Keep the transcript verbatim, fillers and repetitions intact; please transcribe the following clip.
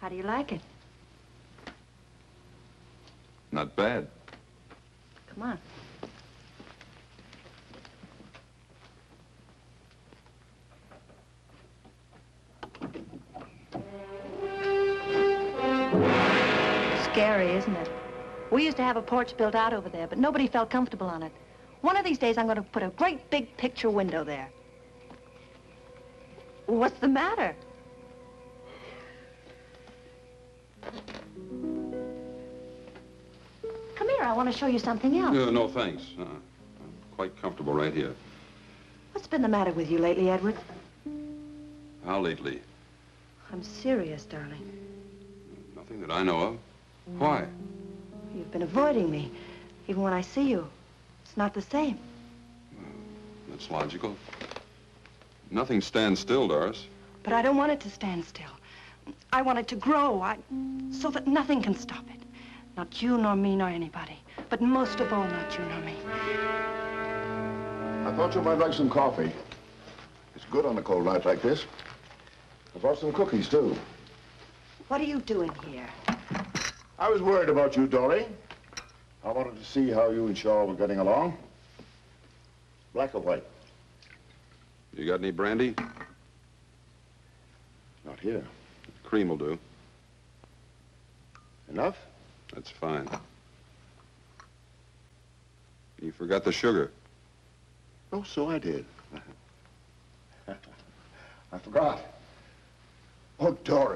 How do you like it? Not bad. Come on. Scary, isn't it? We used to have a porch built out over there, but nobody felt comfortable on it. One of these days, I'm going to put a great big picture window there. What's the matter? Come here, I want to show you something else. No, no, thanks. Uh, I'm quite comfortable right here. What's been the matter with you lately, Edward? How lately? I'm serious, darling. Nothing that I know of. Why? You've been avoiding me. Even when I see you, it's not the same. That's logical. Nothing stands still, Doris. But I don't want it to stand still. I want it to grow, I, so that nothing can stop it. Not you, nor me, nor anybody. But most of all, not you nor me. I thought you might like some coffee. It's good on a cold night like this. I brought some cookies, too. What are you doing here? I was worried about you, Dory. I wanted to see how you and Shaw were getting along. Black or white? You got any brandy? Not here. Cream will do. Enough? That's fine. You forgot the sugar. Oh, so I did. I forgot. Oh, Dory.